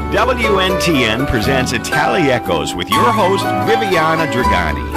WNTN presents Italy Echoes with your host, Viviana Dragani.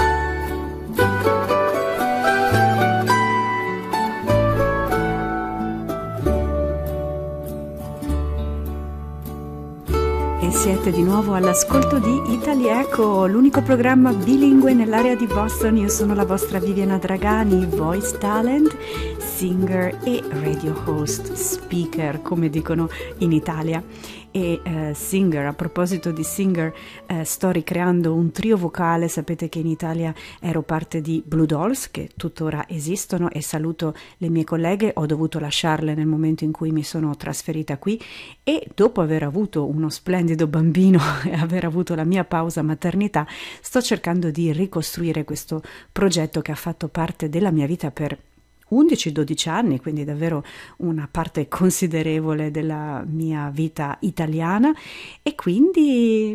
Siete di nuovo all'ascolto di Italy Echo, l'unico programma bilingue nell'area di Boston. Io sono la vostra Viviana Dragani, voice talent, singer e radio host, speaker, come dicono in Italia. E singer, a proposito di singer, sto ricreando un trio vocale. Sapete che in Italia ero parte di Blue Dolls, che tuttora esistono, e saluto le mie colleghe. Ho dovuto lasciarle nel momento in cui mi sono trasferita qui, e dopo aver avuto uno splendido bambino e aver avuto la mia pausa maternità, sto cercando di ricostruire questo progetto che ha fatto parte della mia vita per 11-12 anni, quindi davvero una parte considerevole della mia vita italiana. E quindi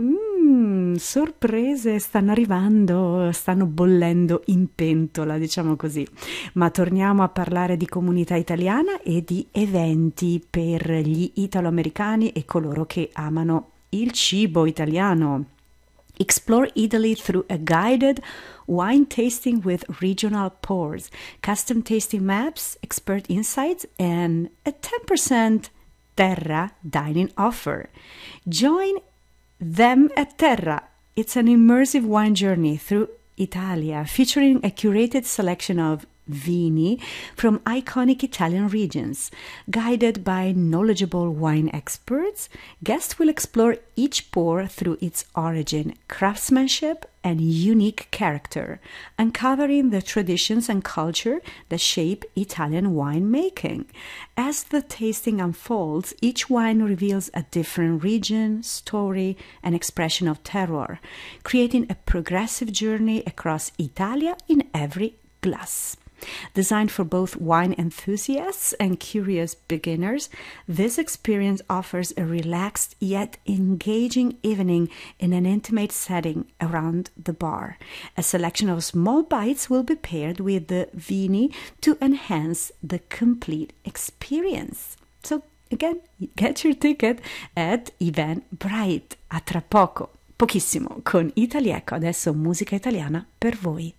sorprese stanno arrivando, stanno bollendo in pentola, diciamo così. Ma torniamo a parlare di comunità italiana e di eventi per gli italo-americani e coloro che amano il cibo italiano. Explore Italy through a guided wine tasting with regional pours, custom tasting maps, expert insights, and a 10% Terra dining offer. Join them at Terra. It's an immersive wine journey through Italia, featuring a curated selection of vini from iconic Italian regions. Guided by knowledgeable wine experts, guests will explore each pour through its origin, craftsmanship, and unique character, uncovering the traditions and culture that shape Italian winemaking. As the tasting unfolds, each wine reveals a different region, story, and expression of terroir, creating a progressive journey across Italia in every glass. Designed for both wine enthusiasts and curious beginners, this experience offers a relaxed yet engaging evening in an intimate setting around the bar. A selection of small bites will be paired with the vini to enhance the complete experience. So, again, get your ticket at Eventbrite. A tra poco, pochissimo, con Italy Echo. Adesso musica italiana per voi.